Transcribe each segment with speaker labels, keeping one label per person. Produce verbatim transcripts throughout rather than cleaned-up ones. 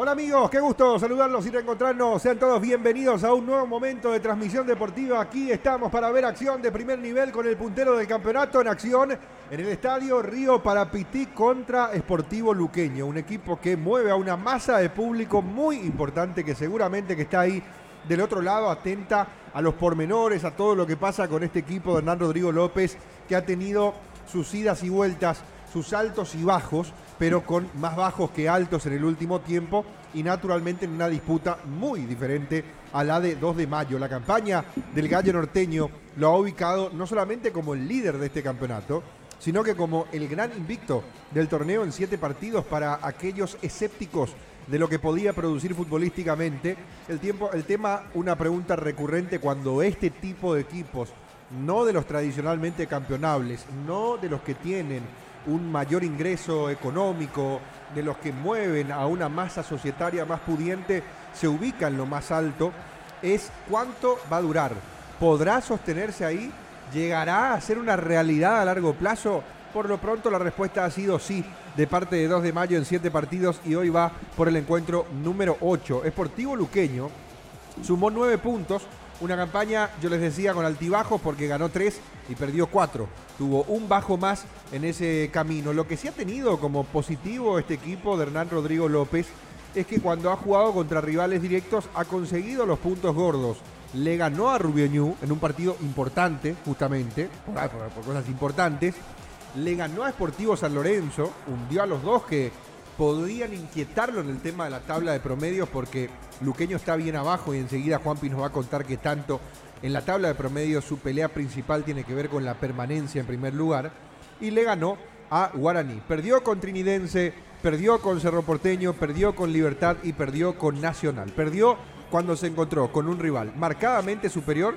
Speaker 1: Hola amigos, qué gusto saludarlos y reencontrarnos. Sean todos bienvenidos a un nuevo momento de transmisión deportiva. Aquí estamos para ver acción de primer nivel con el puntero del campeonato en acción en el estadio Río Parapití contra Sportivo Luqueño. Un equipo que mueve a una masa de público muy importante que seguramente que está ahí del otro lado, atenta a los pormenores, a todo lo que pasa con este equipo de Hernán Rodrigo López, que ha tenido sus idas y vueltas, sus altos y bajos, pero con más bajos que altos en el último tiempo y naturalmente en una disputa muy diferente a la de dos de mayo. La campaña del Gallo Norteño lo ha ubicado no solamente como el líder de este campeonato, sino que como el gran invicto del torneo en siete partidos para aquellos escépticos de lo que podía producir futbolísticamente. El, tiempo, el tema, una pregunta recurrente cuando este tipo de equipos, no de los tradicionalmente campeonables, no de los que tienen un mayor ingreso económico, de los que mueven a una masa societaria más pudiente, se ubica en lo más alto, es cuánto va a durar. ¿Podrá sostenerse ahí? ¿Llegará a ser una realidad a largo plazo? Por lo pronto la respuesta ha sido sí, de parte de dos de mayo en siete partidos, y hoy va por el encuentro número ocho. Sportivo Luqueño sumó nueve puntos, una campaña, yo les decía, con altibajos porque ganó tres y perdió cuatro. Tuvo un bajo más en ese camino. Lo que sí ha tenido como positivo este equipo de Hernán Rodrigo López es que cuando ha jugado contra rivales directos ha conseguido los puntos gordos. Le ganó a Rubioñú en un partido importante, justamente, por, por, por cosas importantes. Le ganó a Sportivo San Lorenzo, hundió a los dos que podrían inquietarlo en el tema de la tabla de promedios porque Luqueño está bien abajo y enseguida Juanpi nos va a contar que tanto en la tabla de promedios su pelea principal tiene que ver con la permanencia en primer lugar, y le ganó a Guaraní. Perdió con Trinidense, perdió con Cerro Porteño, perdió con Libertad y perdió con Nacional. Perdió cuando se encontró con un rival marcadamente superior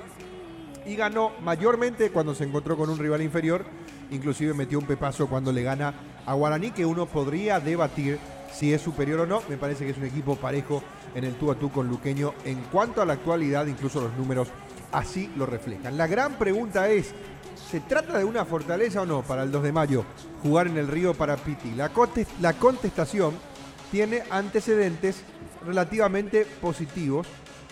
Speaker 1: y ganó mayormente cuando se encontró con un rival inferior. Inclusive metió un pepazo cuando le gana a Guaraní, que uno podría debatir si es superior o no. Me parece que es un equipo parejo en el tú a tú con Luqueño. En cuanto a la actualidad, incluso los números así lo reflejan. La gran pregunta es, ¿se trata de una fortaleza o no para el dos de mayo jugar en el Río Parapití? La, contest- la contestación tiene antecedentes relativamente positivos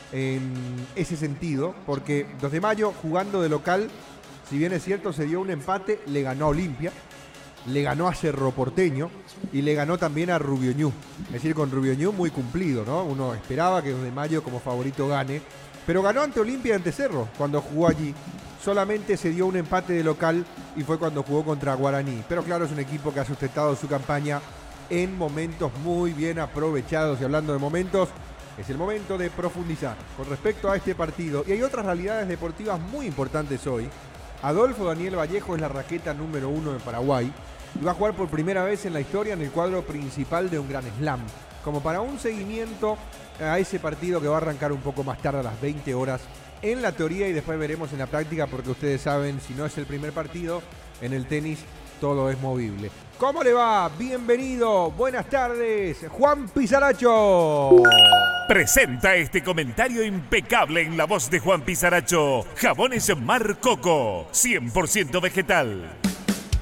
Speaker 1: en ese sentido, porque dos de mayo jugando de local, si bien es cierto se dio un empate, le ganó a Olimpia, le ganó a Cerro Porteño y le ganó también a Rubioñú. Es decir, con Rubioñú muy cumplido, ¿no? Uno esperaba que dos de mayo como favorito gane, pero ganó ante Olimpia y ante Cerro cuando jugó allí. Solamente se dio un empate de local y fue cuando jugó contra Guaraní. Pero claro, es un equipo que ha sustentado su campaña en momentos muy bien aprovechados. Y hablando de momentos, es el momento de profundizar con respecto a este partido. Y hay otras realidades deportivas muy importantes hoy. Adolfo Daniel Vallejo es la raqueta número uno en Paraguay y va a jugar por primera vez en la historia en el cuadro principal de un Gran Slam, como para un seguimiento a ese partido que va a arrancar un poco más tarde a las veinte horas en la teoría, y después veremos en la práctica, porque ustedes saben, si no es el primer partido, en el tenis todo es movible. ¿Cómo le va? Bienvenido, buenas tardes, Juan Pisaracho.
Speaker 2: Presenta este comentario impecable en la voz de Juan Pisaracho. Jabones Mar Coco, cien por ciento vegetal.